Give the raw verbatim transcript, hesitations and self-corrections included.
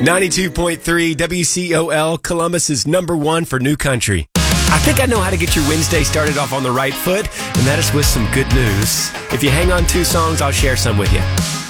ninety-two point three W C O L, Columbus is number one for new country. I think I know how to get your Wednesday started off on the right foot, and that is with some good news. If you hang on two songs, I'll share some with you.